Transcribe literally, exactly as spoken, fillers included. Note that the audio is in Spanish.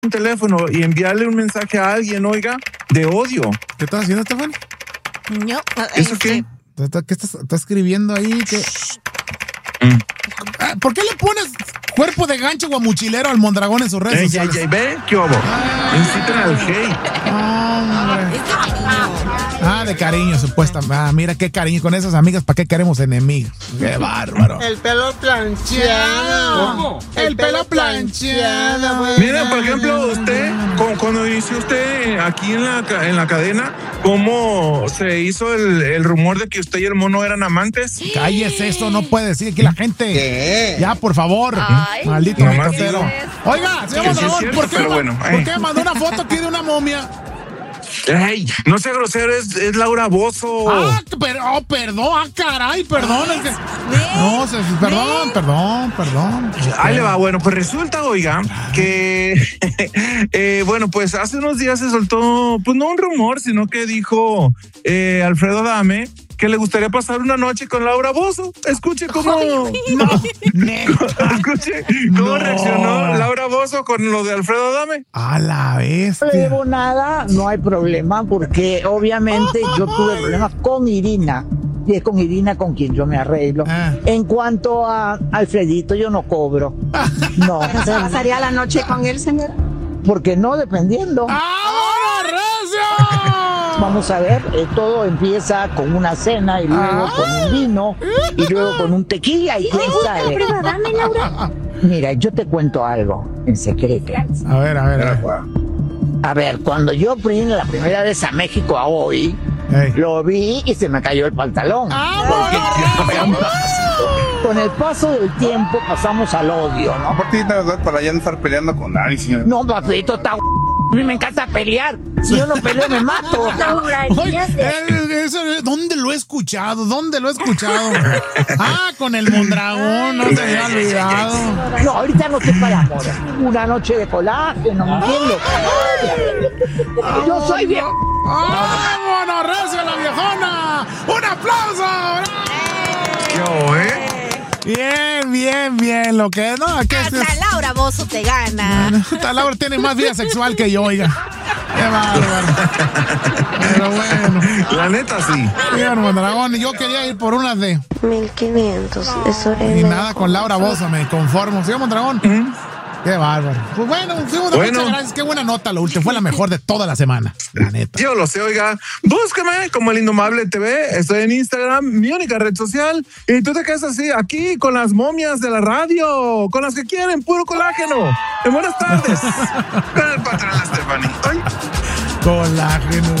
un teléfono y enviarle un mensaje a alguien, oiga, de odio. ¿Qué estás haciendo, Estefan? No, ¿Eso qué? ¿Qué estás, estás escribiendo ahí? ¿Qué? Mm. ¿Por qué le pones cuerpo de gancho guamuchilero al Mondragón en sus redes Ey, sociales? ey, ey, ¿ve? ¿Qué hubo? Incitan al hate. Hombre. Ah, de cariño, supuestamente. Ah, mira qué cariño. Con esas amigas, ¿para qué queremos enemigos? Qué bárbaro. El pelo plancheado. ¿Cómo? El pelo plancheado. Mira, por ejemplo, usted, cu- cuando inició usted aquí en la, ca- en la cadena, ¿cómo se hizo el, el rumor de que usted y el mono eran amantes? Cállese, eso no puede decir aquí la gente. ¿Qué? Ya, por favor. Ay, Maldito nomás microtero. digo. Oiga, señor Que sí es Mondragón, cierto, ¿por qué, pero ma- bueno, ¿por eh. qué mandó una foto aquí de una momia? ¡Ey! No sea grosero, es, es Laura Bozzo. Ah, pero, oh, perdón, ah, caray, perdón. es que- no, se- perdón, perdón, perdón. Ahí le va, bueno, pues resulta, oiga, que, eh, bueno, pues hace unos días se soltó, pues no un rumor, sino que dijo eh, Alfredo Adame que le gustaría pasar una noche con Laura Bozzo. Escuche cómo, No, neta. escuche cómo No. reaccionó Laura Bozzo con lo de Alfredo Adame. A la No le bestia. debo nada, no hay problema, porque obviamente yo tuve problemas con Irina, y es con Irina con quien yo me arreglo. Ah. En cuanto a Alfredito, yo no cobro. No, ¿Se pasaría la noche con él, señora? porque no, dependiendo. ¡Vámonos, recio! Vamos a ver, eh, todo empieza con una cena y luego Ah. con un vino y luego con un tequila y quién sabe. Dame, Laura. Mira, yo te cuento algo en secreto. A ver, a ver. A ver. A ver, cuando yo vine la primera vez a México a hoy, Ey. lo vi y se me cayó el pantalón. ¡Vámonos! Con el paso del tiempo pasamos al odio, ¿no? Aparte, la verdad, para ya no estar peleando con nadie, señor. No, papito, está... A mí me encanta pelear. Si yo no peleo, me mato. Laura, Oye, eh, eso, ¿dónde lo he escuchado? ¿Dónde lo he escuchado? Ah, con el Mondragón, no se me había olvidado. No, ahorita no estoy para amor. Una noche de colágeno, ¿me entiendes? Yo soy bien... ¡Vámonos, recio, la viejona! ¡Un aplauso! Yo, ¿eh? Bien, bien, bien. Lo que no, que es, Hasta Laura Bozzo te gana. esta Laura tiene más vida sexual que yo, oiga. Qué bárbaro. Pero bueno. La neta, sí. Señor Mondragón, yo quería ir por unas de. mil quinientos. Eso era. Y nada, con Laura Bozzo me conformo. Señor Mondragón. Qué bárbaro. Pues bueno, señor Mondragón, Bueno. muchas gracias. Qué buena nota, lo último. Fue la mejor de toda la semana. La neta. Yo lo sé, oiga. Búscame como El Indomable T V. Estoy en Instagram, mi única red social. Y tú te quedas así, aquí con las momias de la radio, con las que quieren, puro colágeno. En buenas tardes. Con el patrón Stephanie. Ay. Colágeno.